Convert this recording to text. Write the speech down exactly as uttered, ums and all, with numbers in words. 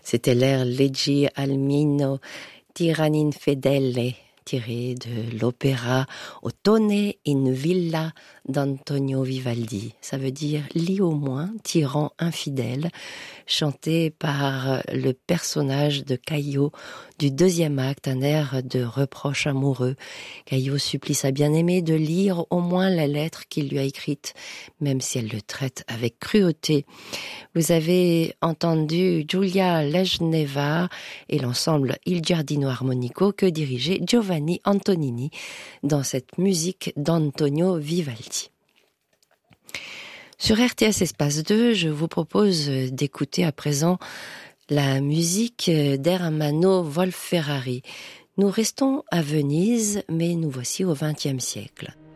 C'était l'air Leggi al mio tyrannin fedele, tiré de l'opéra Ottone in villa d'Antonio Vivaldi. Ça veut dire « lis au moins, tyran infidèle », chanté par le personnage de Caio du deuxième acte, un air de reproche amoureux. Caio supplie sa bien-aimée de lire au moins la lettre qu'il lui a écrite, même si elle le traite avec cruauté. Vous avez entendu Giulia Legneva et l'ensemble Il Giardino Armonico que dirigeait Giovanni Antonini dans cette musique d'Antonio Vivaldi. Sur R T S Espace deux, je vous propose d'écouter à présent la musique d'Ermanno Wolf-Ferrari. Nous restons à Venise, mais nous voici au vingtième siècle.